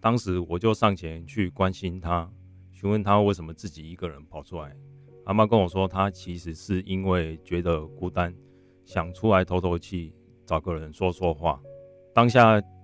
当时我就上前去关心他，询问他为什么自己一个人跑出来。阿嬷跟我说，他其实是因为觉得孤单，想出来透透气，找个人说说话。当下